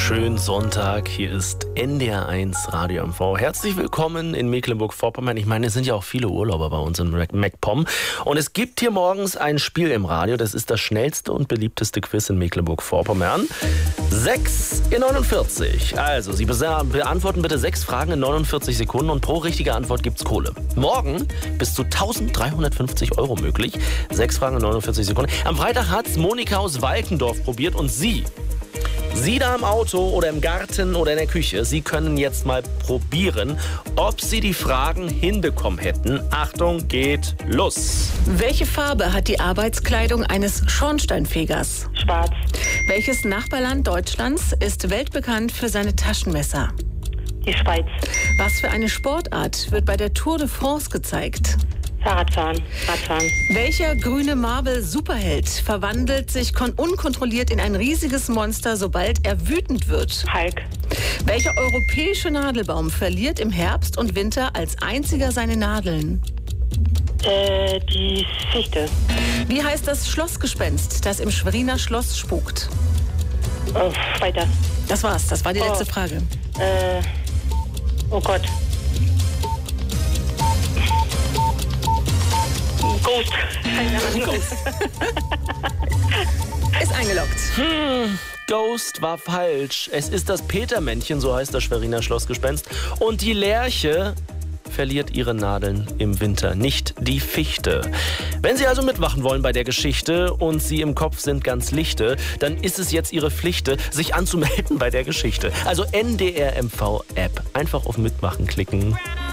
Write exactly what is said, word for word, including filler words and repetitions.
Schönen Sonntag, hier ist N D R eins Radio M V. Herzlich willkommen in Mecklenburg-Vorpommern. Ich meine, es sind ja auch viele Urlauber bei uns in MacPom. Und es gibt hier morgens ein Spiel im Radio, das ist das schnellste und beliebteste Quiz in Mecklenburg-Vorpommern. sechs in neunundvierzig. Also, Sie beantworten bitte sechs Fragen in neunundvierzig Sekunden und pro richtige Antwort gibt's Kohle. Morgen bis zu eintausenddreihundertfünfzig Euro möglich. Sechs Fragen in neunundvierzig Sekunden. Am Freitag hat's Monika aus Walkendorf probiert und Sie... Sie da im Auto oder im Garten oder in der Küche, Sie können jetzt mal probieren, ob Sie die Fragen hinbekommen hätten. Achtung, geht los. Welche Farbe hat die Arbeitskleidung eines Schornsteinfegers? Schwarz. Welches Nachbarland Deutschlands ist weltbekannt für seine Taschenmesser? Die Schweiz. Was für eine Sportart wird bei der Tour de France gezeigt? Fahrradfahren. Radfahren. Welcher grüne Marvel-Superheld verwandelt sich kon- unkontrolliert in ein riesiges Monster, sobald er wütend wird? Hulk. Welcher europäische Nadelbaum verliert im Herbst und Winter als einziger seine Nadeln? Äh, die Fichte. Wie heißt das Schlossgespenst, das im Schweriner Schloss spukt? Oh, weiter. Das war's, das war die Oh. letzte Frage. Äh, oh Gott. Ghost. Keine Ahnung. Ist eingeloggt. Hm, Ghost war falsch. Es ist das Petermännchen, so heißt das Schweriner Schlossgespenst. Und die Lerche verliert ihre Nadeln im Winter, nicht die Fichte. Wenn Sie also mitmachen wollen bei der Geschichte und Sie im Kopf sind ganz lichte, dann ist es jetzt Ihre Pflicht, sich anzumelden bei der Geschichte. Also N D R M V App. Einfach auf Mitmachen klicken.